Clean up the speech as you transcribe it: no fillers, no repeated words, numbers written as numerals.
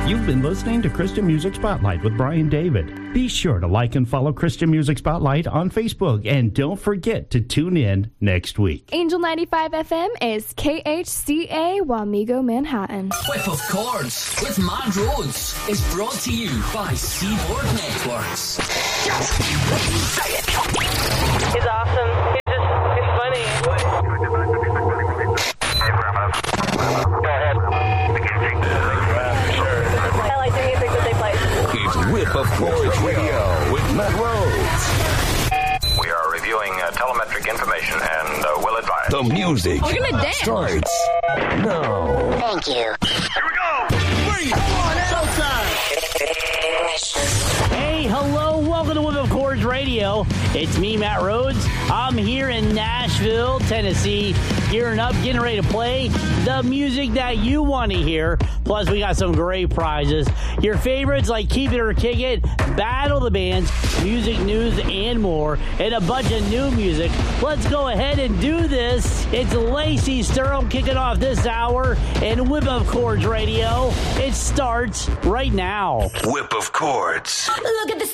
You've been listening to Christian Music Spotlight with Brian David. Be sure to like and follow Christian Music Spotlight on Facebook, and don't forget to tune in next week. Angel 95 FM is KHCA Wamego, Manhattan. Whip of Chords with Matt Rhodes is brought to you by Seaboard Networks. He's awesome. He's funny. I like the music that they play. It's Whip of Chords Radio with Matt Rhodes. We are reviewing telemetric information and will advise. The music starts now. Thank you. Here we go! Bring it! Showtime! Hey, hello, welcome to Whip of Chords Radio. It's me, Matt Rhodes. I'm here in Nashville, Tennessee, gearing up, getting ready to play the music that you want to hear. Plus, we got some great prizes. Your favorites like Keep It or Kick It, Battle the Bands, music news, and more, and a bunch of new music. Let's go ahead and do this. It's Lacey Sturm kicking off this hour, and Whip of Chords Radio. It starts right now. Whip of Chords. Look at this